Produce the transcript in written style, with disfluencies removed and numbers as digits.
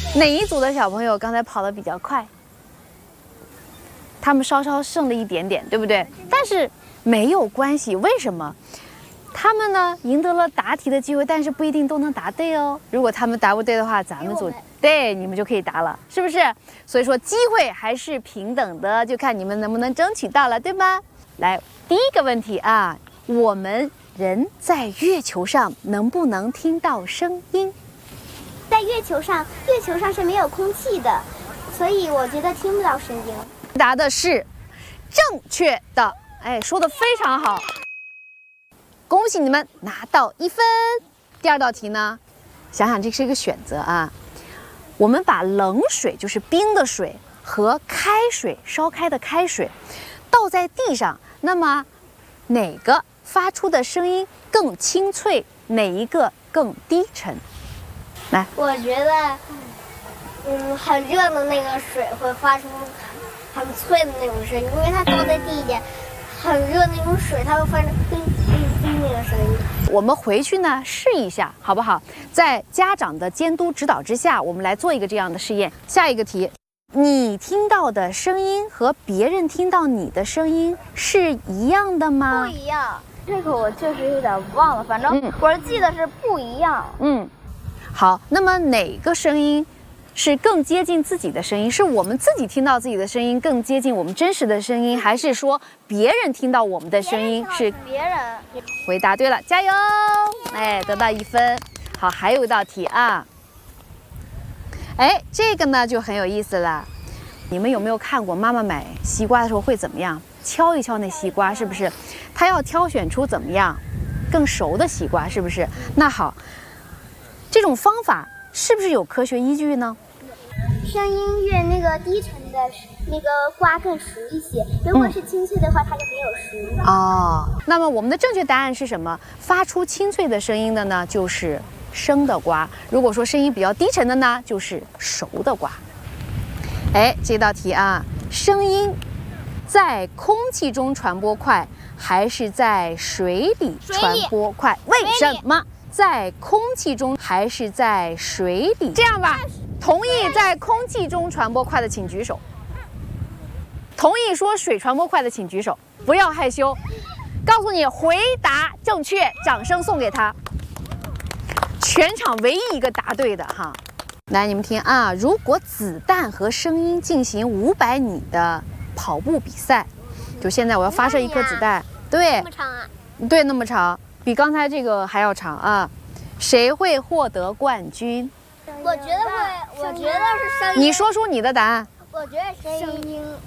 哪一组的小朋友刚才跑得比较快？他们稍稍胜了一点点，对不对？但是没有关系，为什么？他们呢赢得了答题的机会，但是不一定都能答对哦。如果他们答不对的话，咱们组对你们就可以答了，是不是？所以说机会还是平等的，就看你们能不能争取到了，对吗？来，第一个问题啊，我们人在月球上能不能听到声音？ 在月球上是没有空气的，所以我觉得听不到声音。 答的是正确的，哎，说的非常好。恭喜你们拿到1分。第二道题呢，想想这是一个选择啊。我们把冷水，就是冰的水和开水，烧开的开水，倒在地上，那么哪个发出的声音更清脆，哪一个更低沉？来， 我觉得，很热的那个水会发出很脆的那种声音，因为它倒在地下，很热那种水，它会发出叮叮叮那个声音。 我们回去呢试一下，好不好？在家长的监督指导之下，我们来做一个这样的试验。下一个题，你听到的声音和别人听到你的声音是一样的吗？ 不一样。这个我确实有点忘了，反正我记得是不一样。 好，那么哪个声音是更接近自己的声音？是我们自己听到自己的声音更接近我们真实的声音，还是说别人听到我们的声音是别人？ 回答对了，加油！哎，得到1分。好，还有一道题啊。哎，这个呢就很有意思了。你们有没有看过妈妈买西瓜的时候会怎么样？敲一敲那西瓜，是不是？她要挑选出怎么样更熟的西瓜，是不是？那好，这种方法是不是有科学依据呢？ 声音越那个低沉的那个瓜更熟一些，如果是清脆的话，它就没有熟。 哦，那么我们的正确答案是什么？发出清脆的声音的呢，就是生的瓜；如果说声音比较低沉的呢，就是熟的瓜。哎，这道题啊，声音在空气中传播快，还是在水里传播快？为什么？在空气中还是在水里？这样吧，同意在空气中传播快的请举手。同意说水传播快的请举手，不要害羞。告诉你，回答正确，掌声送给他。全场唯一一个答对的哈。来，你们听啊，如果子弹和声音进行500米的跑步比赛，就现在我要发射一颗子弹，对， 那么长啊？ 对，那么长，比刚才这个还要长啊。谁会获得冠军？ 我觉得是声音。 你说出你的答案。 我觉得声音。